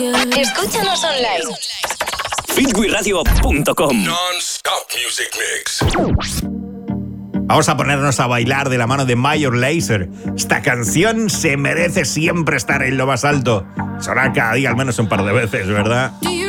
Escúchanos online. fitwiradio.com. Non-stop music mix. Vamos a ponernos a bailar de la mano de Major Lazer. Esta canción se merece siempre estar en lo más alto. Sonará cada día al menos un par de veces, ¿verdad?